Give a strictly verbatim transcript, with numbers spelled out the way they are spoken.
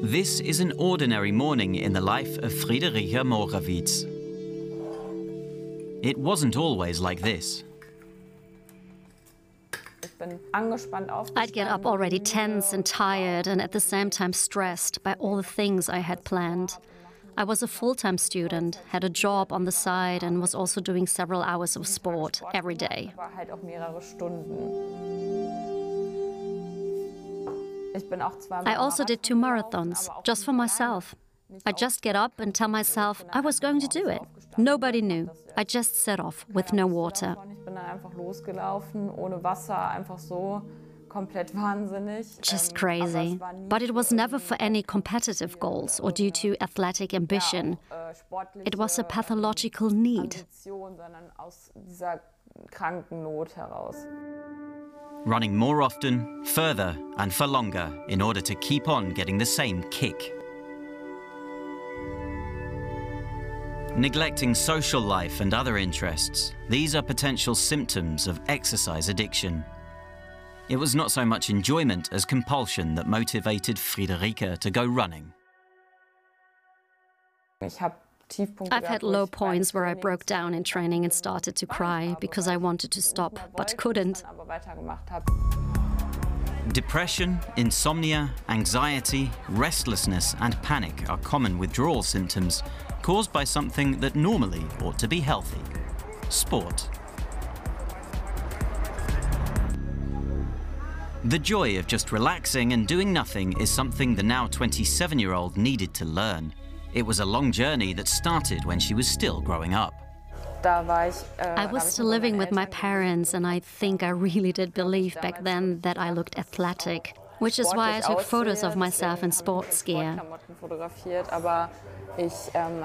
This is an ordinary morning in the life of Friederike Morawitz. It wasn't always like this. I'd get up already tense and tired and at the same time stressed by all the things I had planned. I was a full-time student, had a job on the side and was also doing several hours of sport every day. I also did two marathons, just for myself. I just get up and tell myself I was going to do it. Nobody knew. I just set off with no water. Just crazy. But it was never for any competitive goals or due to athletic ambition. It was a pathological need. Running more often, further, and for longer in order to keep on getting the same kick. Neglecting social life and other interests, these are potential symptoms of exercise addiction. It was not so much enjoyment as compulsion that motivated Friederike to go running. I've had low points where I broke down in training and started to cry because I wanted to stop, but couldn't. Depression, insomnia, anxiety, restlessness, and panic are common withdrawal symptoms caused by something that normally ought to be healthy: sport. The joy of just relaxing and doing nothing is something the now twenty-seven-year-old needed to learn. It was a long journey that started when she was still growing up. I was still living with my parents, and I think I really did believe back then that I looked athletic, which is why I took photos of myself in sports gear.